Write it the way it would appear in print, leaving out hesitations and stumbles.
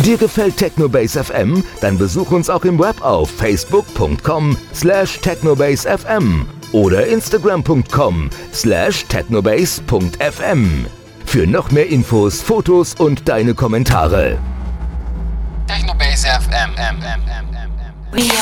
Dir gefällt Technobase FM? Dann besuch uns auch im Web auf facebook.com/technobasefm oder instagram.com/technobase.fm. Für noch mehr Infos, Fotos und deine Kommentare. Technobase FM.